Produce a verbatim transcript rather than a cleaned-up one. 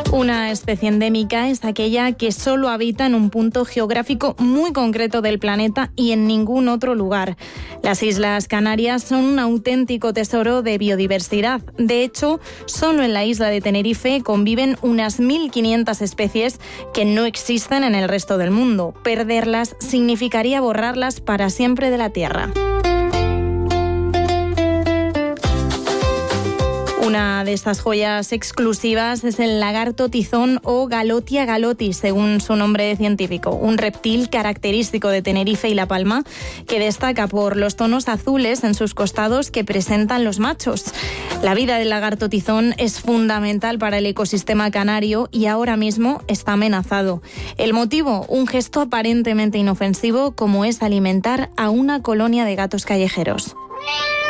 Una especie endémica es aquella que solo habita en un punto geográfico muy concreto del planeta y en ningún otro lugar. Las Islas Canarias son un auténtico tesoro de biodiversidad. De hecho, solo en la isla de Tenerife conviven unas mil quinientas especies que no existen en el resto del mundo. Perderlas significaría borrarlas para siempre de la Tierra. Una de estas joyas exclusivas es el lagarto tizón o Galotia galotis, según su nombre científico, un reptil característico de Tenerife y La Palma que destaca por los tonos azules en sus costados que presentan los machos. La vida del lagarto tizón es fundamental para el ecosistema canario y ahora mismo está amenazado. El motivo, un gesto aparentemente inofensivo como es alimentar a una colonia de gatos callejeros.